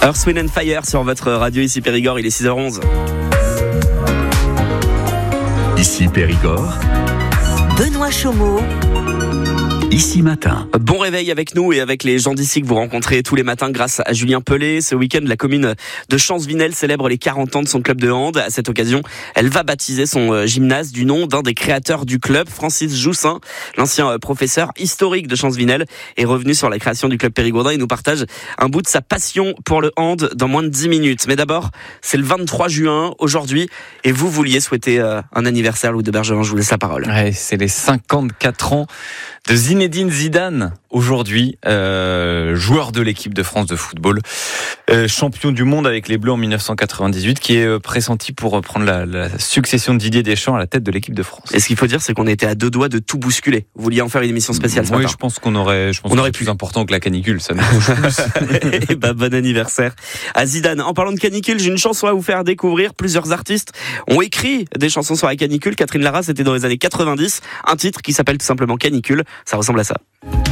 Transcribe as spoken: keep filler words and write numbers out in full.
Earth, Wind and Fire sur votre radio ici Périgord, il est six heures onze. Ici Périgord, Benoît Chaumeau. Ici Matin. Bon réveil avec nous et avec les gens d'ici que vous rencontrez tous les matins grâce à Julien Pelé. Ce week-end, la commune de Chancevillers célèbre les quarante ans de son club de hand. À cette occasion, elle va baptiser son gymnase du nom d'un des créateurs du club, Francis Joussin. L'ancien professeur historique de Chancevillers est revenu sur la création du club périgourdin et nous partage un bout de sa passion pour le hand dans moins de dix minutes. Mais d'abord, c'est le vingt-trois juin aujourd'hui et vous vouliez souhaiter un anniversaire, Louis de Bergevin. Je vous laisse la parole. Ouais, c'est les cinquante-quatre ans de Zinedine Zidane aujourd'hui, euh, joueur de l'équipe de France de football, euh, champion du monde avec les Bleus en dix-neuf cent quatre-vingt-dix-huit, qui est euh, pressenti pour prendre la, la succession de Didier Deschamps à la tête de l'équipe de France. Et ce qu'il faut dire, c'est qu'on était à deux doigts de tout bousculer. Vous vouliez en faire une émission spéciale ce Oui, matin. je pense qu'on aurait, je pense On que aurait c'est pu. plus important que la canicule, ça nous touche plus. Et bah, bon anniversaire à Zidane. En parlant de canicule, j'ai une chanson à vous faire découvrir. Plusieurs artistes ont écrit des chansons sur la canicule. Catherine Lara, c'était dans les années quatre-vingt-dix. Un titre qui s'appelle tout simplement Canicule. Ça ressemble à ça.